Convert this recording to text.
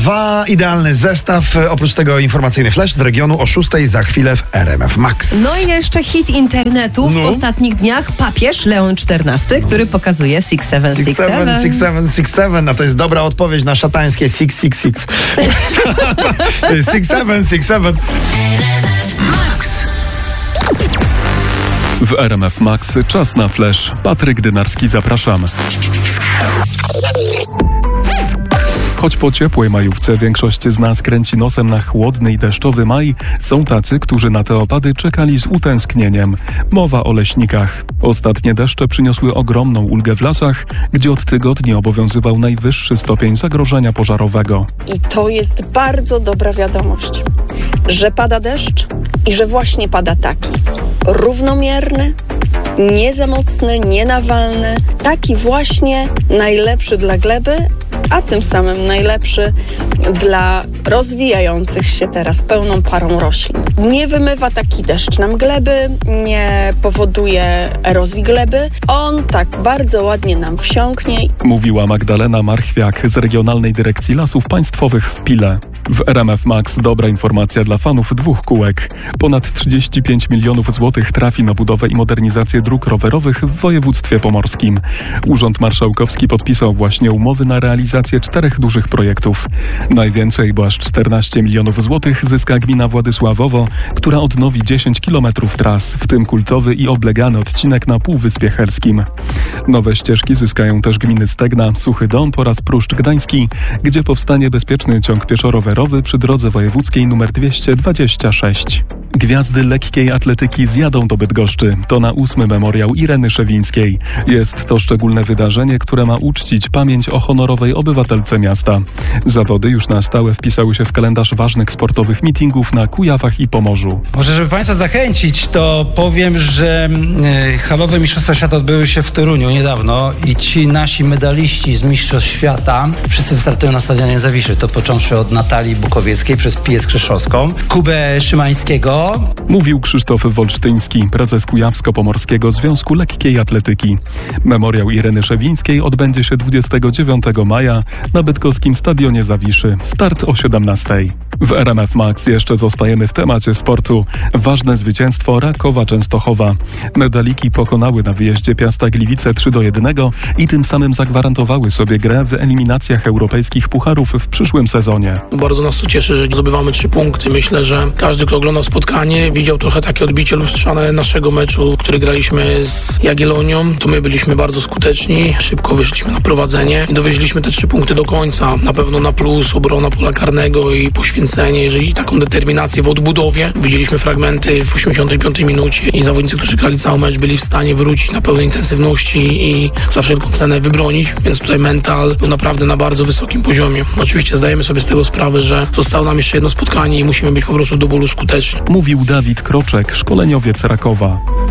2, idealny zestaw. Oprócz tego informacyjny flash z regionu o 6 za chwilę w RMF Max. No i jeszcze hit internetu w ostatnich dniach. Papież Leon XIV, który pokazuje 6767. 6767, a to jest dobra odpowiedź na szatańskie 666. 6767. W RMF Max czas na flash. Patryk Dynarski, zapraszamy. Choć po ciepłej majówce większość z nas kręci nosem na chłodny i deszczowy maj, są tacy, którzy na te opady czekali z utęsknieniem. Mowa o leśnikach. Ostatnie deszcze przyniosły ogromną ulgę w lasach, gdzie od tygodni obowiązywał najwyższy stopień zagrożenia pożarowego. I to jest bardzo dobra wiadomość, że pada deszcz i że właśnie pada taki równomierny, nie za mocny, nie nawalny, taki właśnie najlepszy dla gleby, a tym samym najlepszy dla rozwijających się teraz pełną parą roślin. Nie wymywa taki deszcz nam gleby, nie powoduje erozji gleby. On tak bardzo ładnie nam wsiąknie. Mówiła Magdalena Marchwiak z Regionalnej Dyrekcji Lasów Państwowych w Pile. W RMF Max dobra informacja dla fanów dwóch kółek. Ponad 35 milionów złotych trafi na budowę i modernizację dróg rowerowych w województwie pomorskim. Urząd Marszałkowski podpisał właśnie umowy na realizację 4 dużych projektów. Najwięcej, bo aż 14 milionów złotych, zyska gmina Władysławowo, która odnowi 10 kilometrów tras, w tym kultowy i oblegany odcinek na Półwyspie Helskim. Nowe ścieżki zyskają też gminy Stegna, Suchy Dąb oraz Pruszcz Gdański, gdzie powstanie bezpieczny ciąg pieszo-rowerowy przy drodze wojewódzkiej nr 226. Gwiazdy lekkiej atletyki zjadą do Bydgoszczy. To na 8. memoriał Ireny Szewińskiej. Jest to szczególne wydarzenie, które ma uczcić pamięć o honorowej obywatelce miasta. Zawody już na stałe wpisały się w kalendarz ważnych sportowych meetingów na Kujawach i Pomorzu. Może, żeby Państwa zachęcić, to powiem, że halowe Mistrzostwa Świata odbyły się w Toruniu niedawno i ci nasi medaliści z Mistrzostw Świata wszyscy wystartują na stadionie Zawiszy. To począwszy od Natalii Bukowieckiej przez Piję Skrzeszowską, Kubę Szymańskiego. Mówił Krzysztof Wolsztyński, prezes Kujawsko-Pomorskiego Związku Lekkiej Atletyki. Memoriał Ireny Szewińskiej odbędzie się 29 maja na bydgoskim stadionie Zawiszy. Start o 17. W RMF Max jeszcze zostajemy w temacie sportu. Ważne zwycięstwo Rakowa Częstochowa. Medaliki pokonały na wyjeździe Piasta Gliwice 3-1 i tym samym zagwarantowały sobie grę w eliminacjach europejskich pucharów w przyszłym sezonie. Bardzo nas to cieszy, że zdobywamy 3 punkty. Myślę, że każdy, kto oglądał spotkanie, widział trochę takie odbicie lustrzane naszego meczu, który graliśmy z Jagiellonią. To my byliśmy bardzo skuteczni, szybko wyszliśmy na prowadzenie i dowieźliśmy te 3 punkty do końca. Na pewno na plus obrona pola karnego i poświęcenie, jeżeli taką determinację w odbudowie. Widzieliśmy fragmenty w 85 minucie i zawodnicy, którzy grali cały mecz, byli w stanie wrócić na pełnej intensywności i za wszelką cenę wybronić, więc tutaj mental był naprawdę na bardzo wysokim poziomie. Oczywiście zdajemy sobie z tego sprawę, że zostało nam jeszcze jedno spotkanie i musimy być po prostu do bólu skuteczni. Mówił Dawid Kroczek, szkoleniowiec Rakowa.